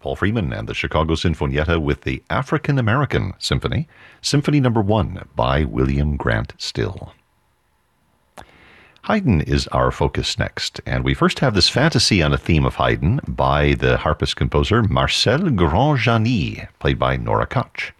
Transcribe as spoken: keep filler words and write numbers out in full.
Paul Freeman and the Chicago Sinfonietta with the African American Symphony, Symphony Number One by William Grant Still. Haydn is our focus next, and we first have this fantasy on a theme of Haydn by the harpist composer Marcel Grandjani, played by Nora Koch.